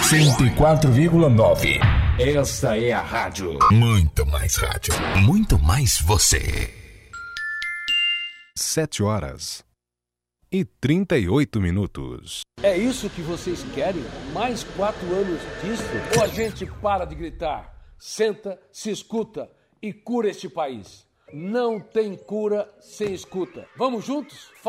104,9. Esta é a rádio. Muito mais rádio. Muito mais você. 7h38. É isso que vocês querem? Mais 4 anos disso? Ou a gente para de gritar, senta, se escuta e cura este país? Não tem cura sem escuta. Vamos juntos?